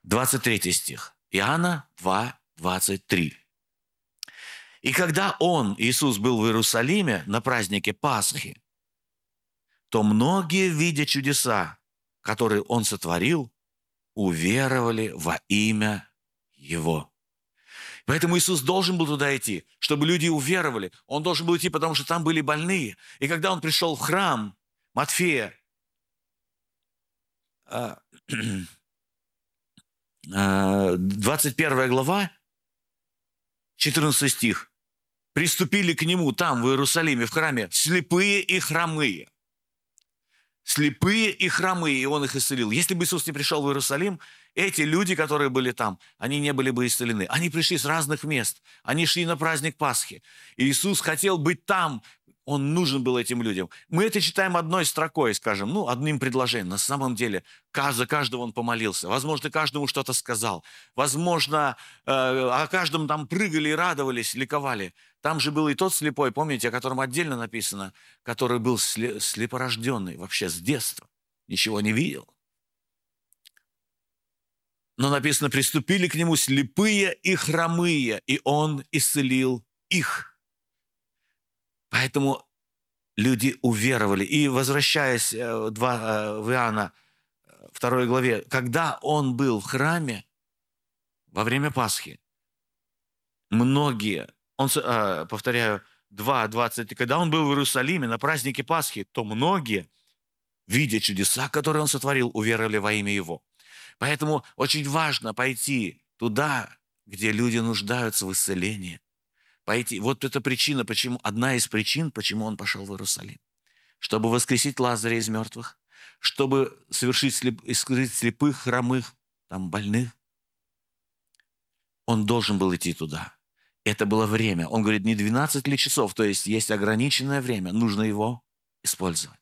23 стих. Иоанна 2, 23. «И когда Он, Иисус, был в Иерусалиме на празднике Пасхи, то многие, видя чудеса, которые Он сотворил, уверовали во имя Его». Поэтому Иисус должен был туда идти, чтобы люди уверовали. Он должен был идти, потому что там были больные. И когда Он пришел в храм, Матфея, 21 глава, 14 стих. «Приступили к Нему там, в Иерусалиме, в храме, слепые и хромые». Слепые и хромые, и Он их исцелил. Если бы Иисус не пришел в Иерусалим, эти люди, которые были там, они не были бы исцелены. Они пришли с разных мест. Они шли на праздник Пасхи. И Иисус хотел быть там. Он нужен был этим людям. Мы это читаем одной строкой, скажем, одним предложением. На самом деле, за каждого Он помолился. Возможно, каждому что-то сказал. Возможно, о каждом там прыгали и радовались, ликовали. Там же был и тот слепой, помните, о котором отдельно написано, который был слепорожденный вообще с детства. Ничего не видел. Но написано, приступили к Нему слепые и хромые, и Он исцелил их. Поэтому люди уверовали. И возвращаясь в Иоанна 2 главе, когда Он был в храме во время Пасхи, многие, повторяю, 2:20, когда Он был в Иерусалиме на празднике Пасхи, то многие, видя чудеса, которые Он сотворил, уверовали во имя Его. Поэтому очень важно пойти туда, где люди нуждаются в исцелении. Пойти. Вот это причина, одна из причин, почему Он пошел в Иерусалим. Чтобы воскресить Лазаря из мертвых, чтобы исцелить слепых, хромых, там, больных. Он должен был идти туда. Это было время. Он говорит, не 12 ли часов, то есть ограниченное время, нужно его использовать.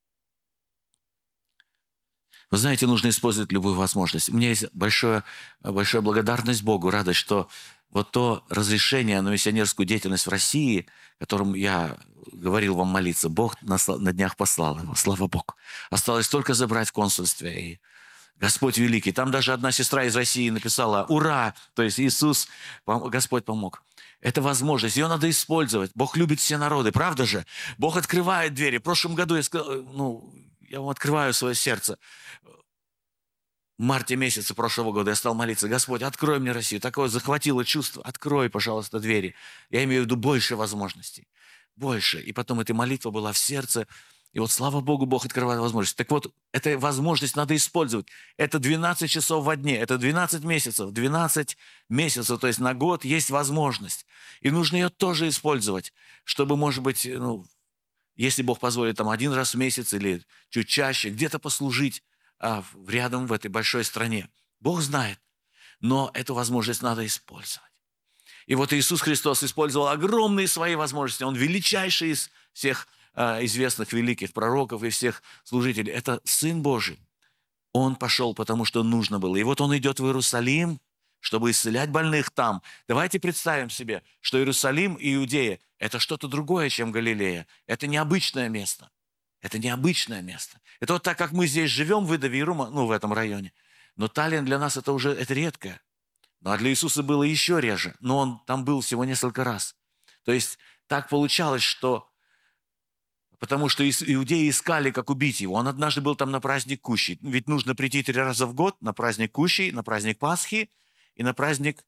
Вы знаете, нужно использовать любую возможность. У меня есть большая благодарность Богу, радость, что вот то разрешение на миссионерскую деятельность в России, которым я говорил вам молиться, Бог на днях послал его, слава Богу. Осталось только забрать в консульстве, и Господь великий. Там даже одна сестра из России написала «Ура!», то есть Иисус, Господь помог. Это возможность, ее надо использовать. Бог любит все народы, правда же? Бог открывает двери. В прошлом году я сказал, я вам открываю свое сердце. В марте месяце прошлого года я стал молиться, Господь, открой мне Россию. Такое захватило чувство. Открой, пожалуйста, двери. Я имею в виду больше возможностей. Больше. И потом эта молитва была в сердце. И вот, слава Богу, Бог открывает возможность. Так вот, эту возможность надо использовать. Это 12 часов во дне, это 12 месяцев. 12 месяцев, то есть на год есть возможность. И нужно ее тоже использовать, чтобы, может быть, если Бог позволит, там 1 раз в месяц или чуть чаще, где-то послужить рядом в этой большой стране. Бог знает, но эту возможность надо использовать. И вот Иисус Христос использовал огромные свои возможности. Он величайший из всех известных великих пророков и всех служителей. Это Сын Божий. Он пошел, потому что нужно было. И вот Он идет в Иерусалим, чтобы исцелять больных там. Давайте представим себе, что Иерусалим и Иудея – это что-то другое, чем Галилея. Это необычное место. Это необычное место. Это вот так, как мы здесь живем в Идавирума, в этом районе. Но Таллин для нас это редкое. Ну, а для Иисуса было еще реже. Но Он там был всего несколько раз. То есть так получалось, что... Потому что иудеи искали, как убить Его. Он однажды был там на праздник Кущи. Ведь нужно прийти 3 раза в год на праздник Кущи, на праздник Пасхи и на праздник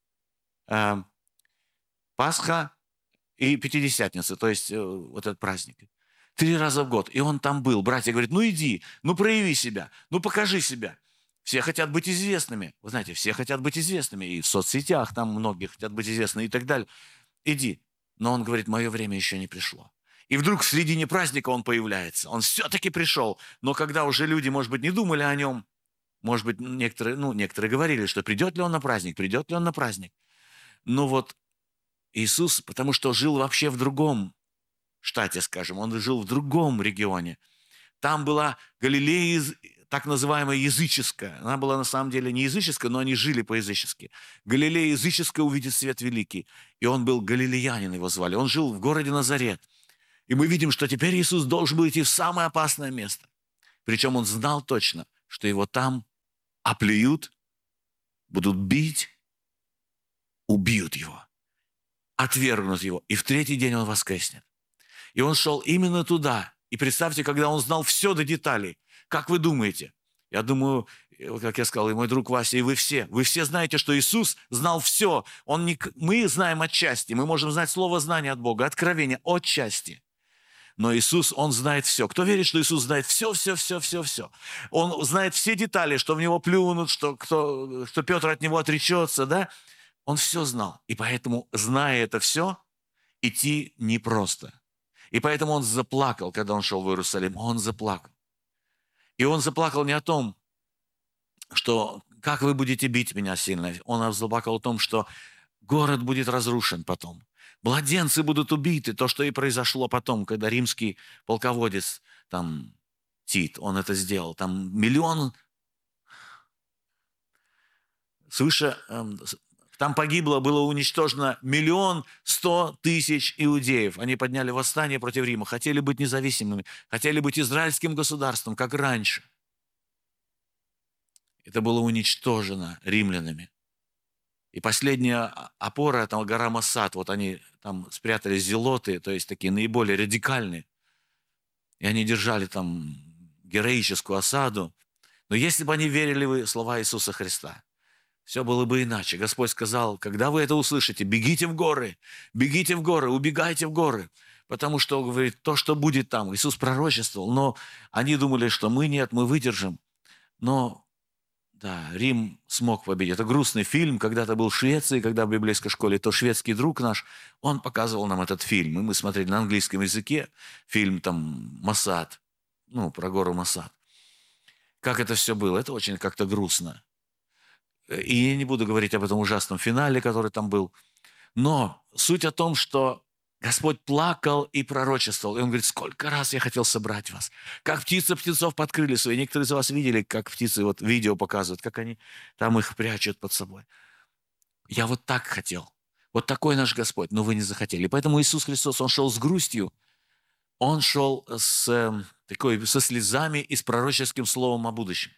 Пасха и Пятидесятницы. То есть вот этот праздник. 3 раза в год. И Он там был. Братья говорят, иди, прояви себя, покажи себя. Все хотят быть известными. Вы знаете, все хотят быть известными. И в соцсетях там многие хотят быть известными и так далее. Иди. Но Он говорит, мое время еще не пришло. И вдруг в середине праздника Он появляется. Он все-таки пришел. Но когда уже люди, может быть, не думали о Нем, может быть, некоторые говорили, что придет ли Он на праздник. Но вот Иисус, потому что жил вообще в другом штате, скажем, Он жил в другом регионе. Там была Галилея, так называемая языческая. Она была на самом деле не языческая, но они жили по-язычески. Галилея языческая увидит свет великий. И он был галилеянин, его звали. Он жил в городе Назарет. И мы видим, что теперь Иисус должен был идти в самое опасное место. Причем Он знал точно, что Его там оплюют, будут бить, убьют его, отвергнут его, и в третий день он воскреснет. И он шел именно туда. И представьте, когда он знал все до деталей. Как вы думаете? Я думаю, как я сказал, и мой друг Вася, и вы все знаете, что Иисус знал все. Мы знаем отчасти, мы можем знать слово знания от Бога, откровение отчасти. Но Иисус, Он знает все. Кто верит, что Иисус знает все? Он знает все детали, что в Него плюнут, что Петр от Него отречется, да? Он все знал. И поэтому, зная это все, идти непросто. И поэтому он заплакал, когда он шел в Иерусалим. Он заплакал. И он заплакал не о том, что как вы будете бить меня сильно. Он заплакал о том, что город будет разрушен потом. Младенцы будут убиты. То, что и произошло потом, когда римский полководец, там, Тит, он это сделал. Там свыше... Там было уничтожено 1 100 000 иудеев. Они подняли восстание против Рима, хотели быть независимыми, хотели быть израильским государством, как раньше. Это было уничтожено римлянами. И последняя опора, там гора Массад, вот они там спрятались зелоты, то есть такие наиболее радикальные. И они держали там героическую осаду. Но если бы они верили в слова Иисуса Христа, все было бы иначе. Господь сказал, когда вы это услышите, бегите в горы, убегайте в горы. Потому что, говорит, то, что будет там, Иисус пророчествовал, но они думали, что мы выдержим. Но, да, Рим смог победить. Это грустный фильм, когда-то был в Швеции, когда в библейской школе, то шведский друг наш, он показывал нам этот фильм. И мы смотрели на английском языке фильм там «Массад», про гору Массад. Как это все было? Это очень как-то грустно. И я не буду говорить об этом ужасном финале, который там был. Но суть о том, что Господь плакал и пророчествовал. И Он говорит, сколько раз я хотел собрать вас. Как птица птенцов под крылья свои. Некоторые из вас видели, как птицы, вот видео показывают, как они там их прячут под собой. Я вот так хотел. Вот такой наш Господь, но вы не захотели. Поэтому Иисус Христос, Он шел с грустью, Он шел со слезами и с пророческим словом о будущем.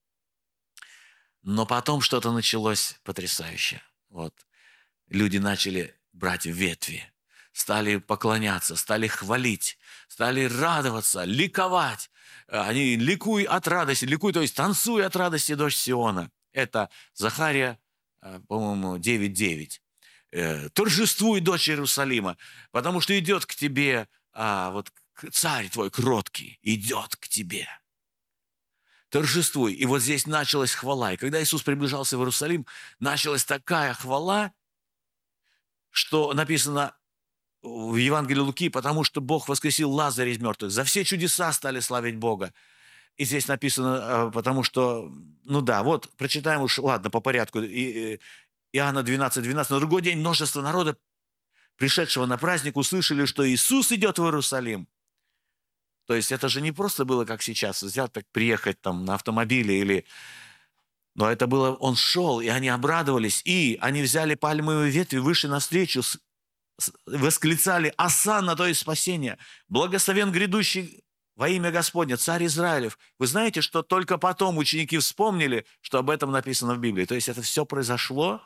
Но потом что-то началось потрясающее. Вот. Люди начали брать ветви, стали поклоняться, стали хвалить, стали радоваться, ликовать. Они ликуй от радости, то есть танцуй от радости, дочь Сиона. Это Захария, по-моему, 9:9. Торжествуй, дочь Иерусалима, потому что идет к тебе, царь твой кроткий, идет к тебе. Торжествуй. И вот здесь началась хвала. И когда Иисус приближался в Иерусалим, началась такая хвала, что написано в Евангелии Луки, потому что Бог воскресил Лазаря из мертвых. За все чудеса стали славить Бога. И здесь написано, потому что, вот, прочитаем уж, ладно, по порядку. Иоанна 12:12. На другой день множество народа, пришедшего на праздник, услышали, что Иисус идет в Иерусалим. То есть это же не просто было, как сейчас, взять так приехать там на автомобиле Но это было, он шел, и они обрадовались, и они взяли пальмовые ветви, вышли навстречу, восклицали «Осанна», то есть спасение, благословен грядущий во имя Господне, царь Израилев. Вы знаете, что только потом ученики вспомнили, что об этом написано в Библии. То есть это все произошло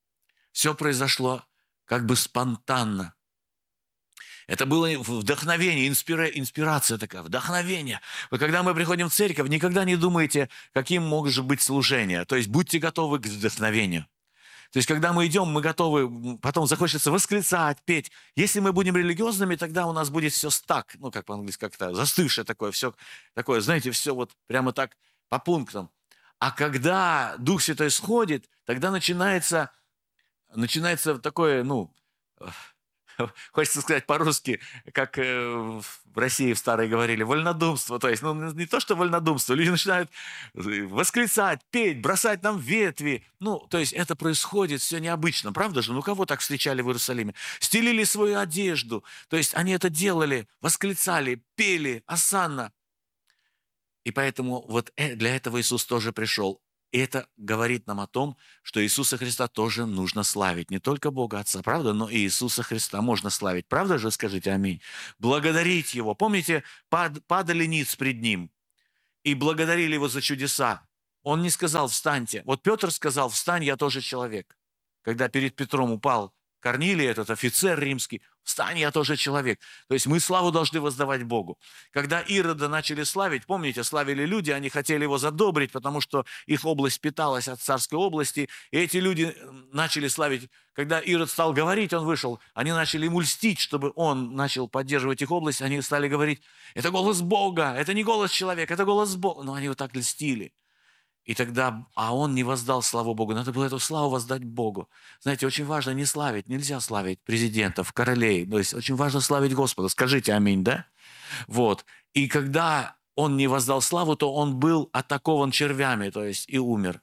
как бы спонтанно. Это было вдохновение, инспирация такая, вдохновение. Вот когда мы приходим в церковь, никогда не думайте, каким может быть служение. То есть будьте готовы к вдохновению. То есть когда мы идем, мы готовы, потом захочется восклицать, петь. Если мы будем религиозными, тогда у нас будет все стак, как по-английски, как-то застывшее такое, все такое, знаете, все вот прямо так по пунктам. А когда Дух Святой сходит, тогда начинается такое, хочется сказать по-русски, как в России в старой говорили, вольнодумство. То есть, не то, что вольнодумство, люди начинают восклицать, петь, бросать нам ветви. То есть, это происходит все необычно, правда же? Кого так встречали в Иерусалиме? Стелили свою одежду. То есть, они это делали, восклицали, пели, осанна. И поэтому вот для этого Иисус тоже пришел. И это говорит нам о том, что Иисуса Христа тоже нужно славить. Не только Бога Отца, правда, но и Иисуса Христа можно славить. Правда же? Скажите аминь. Благодарить Его. Помните, падали ниц пред Ним и благодарили Его за чудеса. Он не сказал «встаньте». Вот Петр сказал «встань, я тоже человек». Когда перед Петром упал Корнилий, этот офицер римский, «встань, я тоже человек». То есть мы славу должны воздавать Богу. Когда Ирода начали славить, помните, славили люди, они хотели его задобрить, потому что их область питалась от царской области, и эти люди начали славить. Когда Ирод стал говорить, он вышел, они начали ему льстить, чтобы он начал поддерживать их область, они стали говорить, это голос Бога, это не голос человека, это голос Бога. Но они вот так льстили. И тогда, а он не воздал славу Богу. Надо было эту славу воздать Богу. Знаете, очень важно не славить, нельзя славить президентов, королей. То есть очень важно славить Господа. Скажите аминь, да? Вот. И когда он не воздал славу, то он был атакован червями, то есть и умер.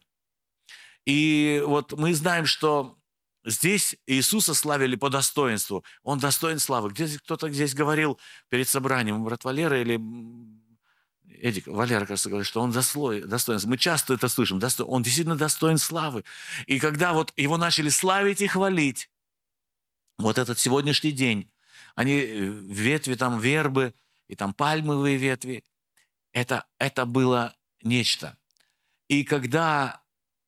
И вот мы знаем, что здесь Иисуса славили по достоинству. Он достоин славы. Кто-то здесь говорил перед собранием, брат Валера или Эдик, Валера, кажется, говорит, что он достоин. Мы часто это слышим. Он действительно достоин славы. И когда вот его начали славить и хвалить, вот этот сегодняшний день, они ветви там вербы и там пальмовые ветви, это было нечто. И когда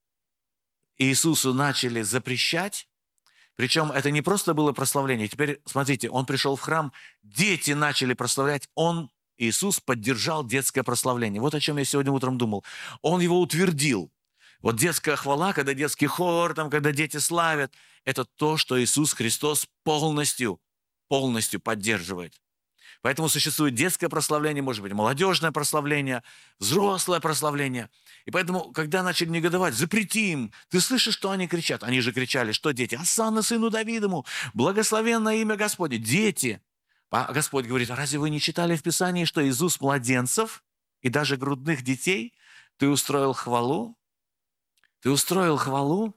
Иисусу начали запрещать, причем это не просто было прославление. Теперь, смотрите, он пришел в храм, дети начали прославлять, Иисус поддержал детское прославление. Вот о чем я сегодня утром думал. Он его утвердил. Вот детская хвала, когда детский хор, там, когда дети славят, это то, что Иисус Христос полностью поддерживает. Поэтому существует детское прославление, может быть, молодежное прославление, взрослое прославление. И поэтому, когда начали негодовать, запретим. Ты слышишь, что они кричат? Они же кричали, что дети? «Осанна сыну Давидову! Благословенное имя Господне!» Дети. А Господь говорит, а разве вы не читали в Писании, что из уст младенцев и даже грудных детей ты устроил хвалу? Ты устроил хвалу?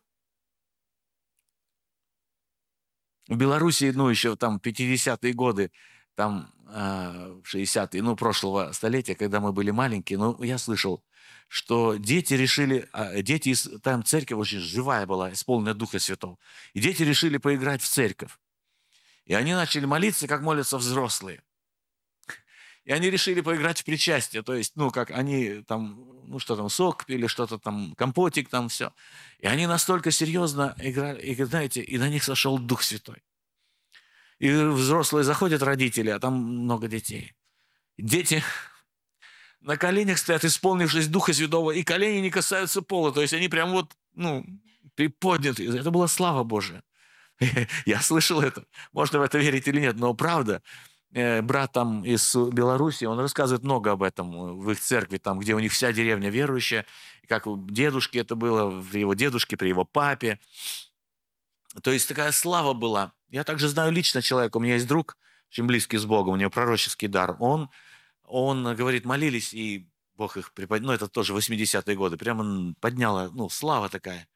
В Белоруссии, еще там 50-е годы, там 60-е, прошлого столетия, когда мы были маленькие, я слышал, что дети решили, там церковь очень живая была, исполненная Духа Святого, и дети решили поиграть в церковь. И они начали молиться, как молятся взрослые. И они решили поиграть в причастие, то есть, как они там, что там, сок пили, что-то там, компотик там, все. И они настолько серьезно играли, и, знаете, и на них сошел Дух Святой. И взрослые заходят, родители, а там много детей. Дети на коленях стоят, исполнившись Духа Святого, и колени не касаются пола, то есть они прям приподняты. Это была слава Божия. Я слышал это. Можно в это верить или нет, но правда. Брат там из Беларуси, он рассказывает много об этом в их церкви, там, где у них вся деревня верующая, как у дедушки это было, при его дедушке, при его папе. То есть такая слава была. Я также знаю лично человека, у меня есть друг, очень близкий с Богом, у него пророческий дар. Он говорит, молились, и Бог их приподнял, это тоже 80-е годы, прямо подняла, слава такая.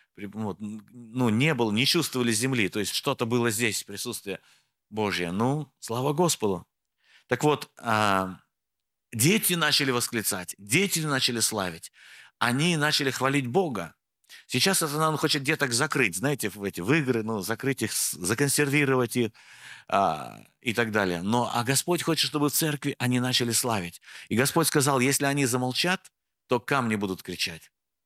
Не чувствовали земли, то есть что-то было здесь, присутствие Божье. Слава Господу. Так вот, дети начали восклицать, дети начали славить, они начали хвалить Бога. Сейчас сатана хочет деток закрыть, знаете, в игры, закрыть их, законсервировать их и так далее. А Господь хочет, чтобы в церкви они начали славить. И Господь сказал, если они замолчат, то камни будут кричать.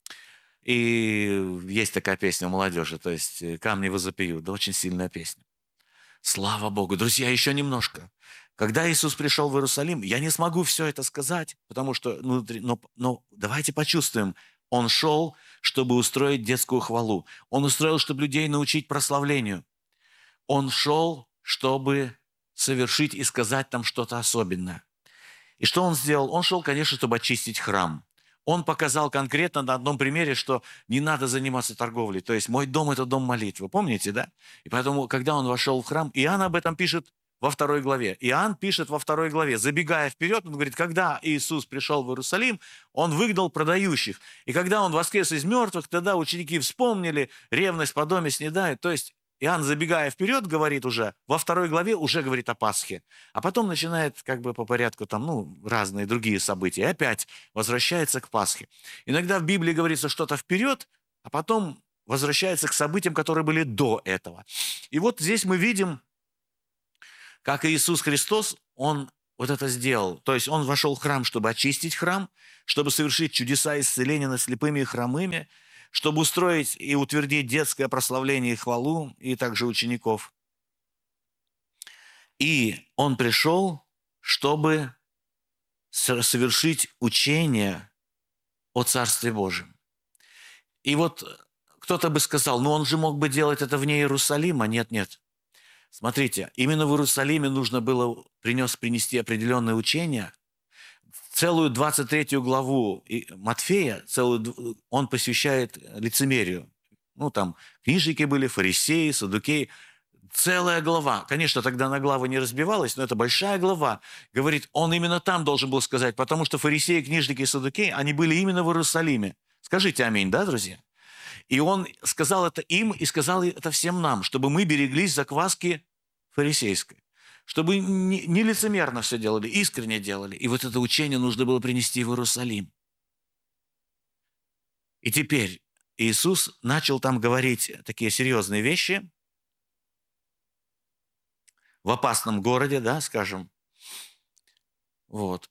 И есть такая песня у молодежи, то есть «Камни возопьют», да, очень сильная песня. Слава Богу. Друзья, еще немножко. Когда Иисус пришел в Иерусалим, я не смогу все это сказать, потому что, но давайте почувствуем, Он шел, чтобы устроить детскую хвалу. Он устроил, чтобы людей научить прославлению. Он шел, чтобы совершить и сказать там что-то особенное. И что Он сделал? Он шел, конечно, чтобы очистить храм. Он показал конкретно на одном примере, что не надо заниматься торговлей. То есть мой дом – это дом молитвы. Помните, да? И поэтому, когда он вошел в храм, Иоанн об этом пишет во 2 главе. Иоанн пишет во 2 главе, забегая вперед, он говорит, когда Иисус пришел в Иерусалим, он выгнал продающих. И когда он воскрес из мертвых, тогда ученики вспомнили, ревность по доме снедает. То есть Иоанн, забегая вперед, говорит уже, во 2 главе уже говорит о Пасхе. А потом начинает по порядку разные другие события. И опять возвращается к Пасхе. Иногда в Библии говорится что-то вперед, а потом возвращается к событиям, которые были до этого. И вот здесь мы видим, как Иисус Христос, Он вот это сделал. То есть он вошел в храм, чтобы очистить храм, чтобы совершить чудеса исцеления над слепыми и хромыми, чтобы устроить и утвердить детское прославление и хвалу, и также учеников. И он пришел, чтобы совершить учение о Царстве Божьем. И вот кто-то бы сказал, ну он же мог бы делать это вне Иерусалима. Нет, нет. Смотрите, именно в Иерусалиме нужно было принести определенное учение. Целую 23 главу Матфея, он посвящает лицемерию. Ну, там книжники были, фарисеи, саддукеи. Целая глава. Конечно, тогда на главы не разбивалась, но это большая глава. Говорит, он именно там должен был сказать, потому что фарисеи, книжники и саддукеи, они были именно в Иерусалиме. Скажите аминь, да, друзья? И он сказал это им и сказал это всем нам, чтобы мы береглись закваски фарисейской. Чтобы не лицемерно все делали, искренне делали. И вот это учение нужно было принести в Иерусалим. И теперь Иисус начал там говорить такие серьезные вещи в опасном городе, да, скажем. Вот.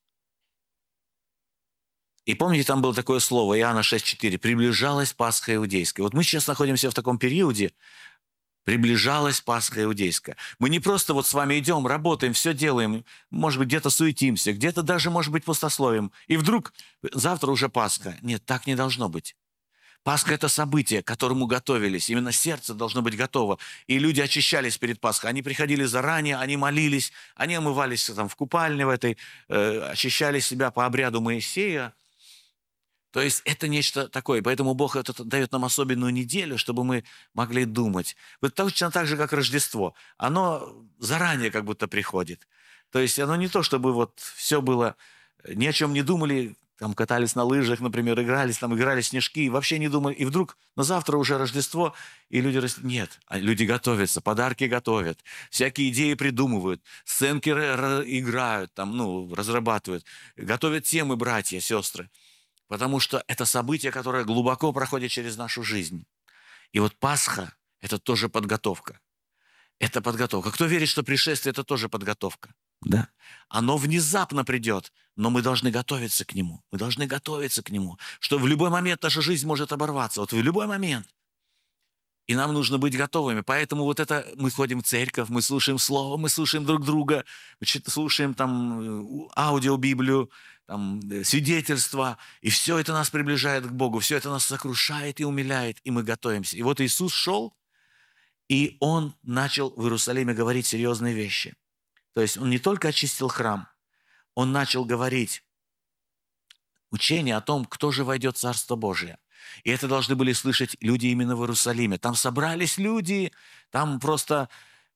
И помните, там было такое слово, Иоанна 6,4, «Приближалась Пасха Иудейская». Вот мы сейчас находимся в таком периоде, приближалась Пасха Иудейская. Мы не просто вот с вами идем, работаем, все делаем, может быть, где-то суетимся, где-то даже, может быть, пустословим, и вдруг завтра уже Пасха. Нет, так не должно быть. Пасха – это событие, к которому готовились. Именно сердце должно быть готово. И люди очищались перед Пасхой. Они приходили заранее, они молились, они омывались там, в купальне в этой, очищали себя по обряду Моисея. То есть это нечто такое. Поэтому Бог дает нам особенную неделю, чтобы мы могли думать. Вот точно так же, как Рождество. Оно заранее как будто приходит. То есть оно не то, чтобы вот все было, ни о чем не думали, там катались на лыжах, например, играли в снежки, вообще не думали. И вдруг на завтра уже Рождество, и люди... Нет, люди готовятся, подарки готовят, всякие идеи придумывают, сценки играют, там, разрабатывают, готовят темы братья, сестры. Потому что это событие, которое глубоко проходит через нашу жизнь. И вот Пасха – это тоже подготовка. Это подготовка. Кто верит, что пришествие – это тоже подготовка? Да. Оно внезапно придет, но мы должны готовиться к нему. Мы должны готовиться к нему, что в любой момент наша жизнь может оборваться. Вот в любой момент. И нам нужно быть готовыми. Поэтому вот это мы ходим в церковь, мы слушаем Слово, мы слушаем друг друга, мы слушаем там аудиобиблию, там свидетельства, и все это нас приближает к Богу, все это нас сокрушает и умиляет, и мы готовимся. И вот Иисус шел, и Он начал в Иерусалиме говорить серьезные вещи. То есть Он не только очистил храм, Он начал говорить учение о том, кто же войдет в Царство Божие. И это должны были слышать люди именно в Иерусалиме. Там собрались люди, там просто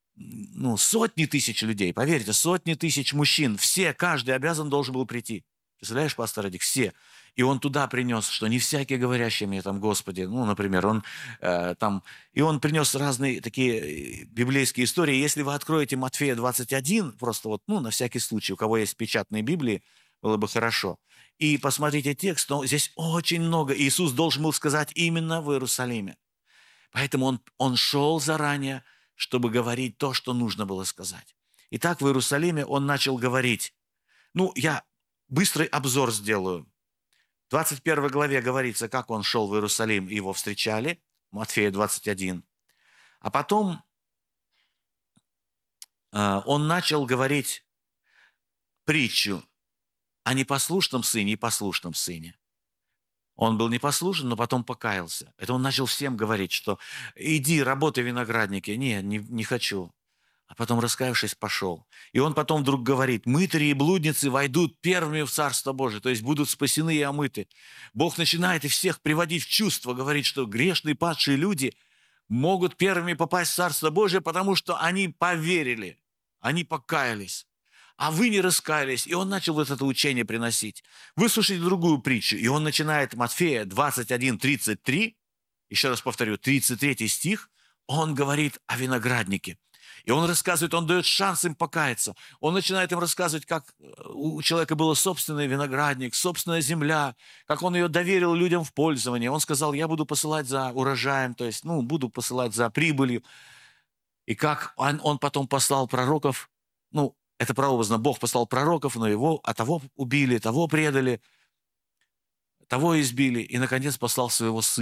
сотни тысяч людей, поверьте, сотни тысяч мужчин. Все, каждый должен был прийти. Представляешь, пастор Радик, все. И он туда принес, что не всякий говорящий мне там, Господи, например, он и он принес разные такие библейские истории. Если вы откроете Матфея 21, просто на всякий случай, у кого есть печатные Библии, было бы хорошо. И посмотрите текст, но здесь очень много. Иисус должен был сказать именно в Иерусалиме. Поэтому он шел заранее, чтобы говорить то, что нужно было сказать. Итак, в Иерусалиме он начал говорить. Я быстрый обзор сделаю. В 21 главе говорится, как он шел в Иерусалим, и его встречали. Матфея 21. А потом он начал говорить притчу о непослушном сыне и послушном сыне. Он был непослушен, но потом покаялся. Это он начал всем говорить, что иди, работай в винограднике. Не хочу. А потом, раскаявшись, пошел. И он потом вдруг говорит, мытари и блудницы войдут первыми в Царство Божие, то есть будут спасены и омыты. Бог начинает и всех приводить в чувство, говорит, что грешные, падшие люди могут первыми попасть в Царство Божие, потому что они поверили, они покаялись. А вы не раскаялись. И он начал вот это учение приносить. Выслушайте другую притчу. И он начинает Матфея 21:33, еще раз повторю, 33 стих, он говорит о винограднике. И он рассказывает, он дает шанс им покаяться. Он начинает им рассказывать, как у человека был собственный виноградник, собственная земля, как он ее доверил людям в пользование. Он сказал, я буду посылать за урожаем, то есть, буду посылать за прибылью. И как он потом послал пророков, Это прообразно. Бог послал пророков, но его, а того убили, того предали, того избили, и, наконец, послал своего Сына.